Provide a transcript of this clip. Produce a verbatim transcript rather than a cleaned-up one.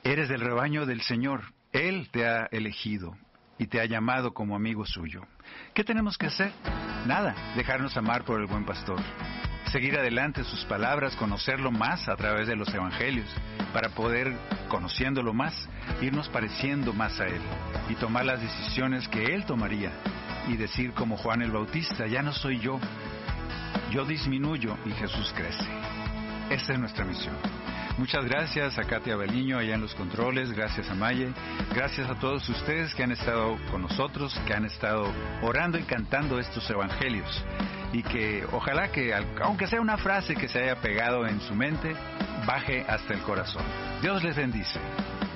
Eres del rebaño del Señor. Él te ha elegido y te ha llamado como amigo suyo. ¿Qué tenemos que hacer? Nada, dejarnos amar por el buen pastor. Seguir adelante sus palabras, conocerlo más a través de los evangelios, para poder, conociéndolo más, irnos pareciendo más a Él y tomar las decisiones que Él tomaría y decir como Juan el Bautista, ya no soy yo, yo disminuyo y Jesús crece. Esa es nuestra misión. Muchas gracias a Katia Baliño allá en los controles, gracias a Maye, gracias a todos ustedes que han estado con nosotros, que han estado orando y cantando estos evangelios, y que ojalá que, aunque sea una frase que se haya pegado en su mente, baje hasta el corazón. Dios les bendice.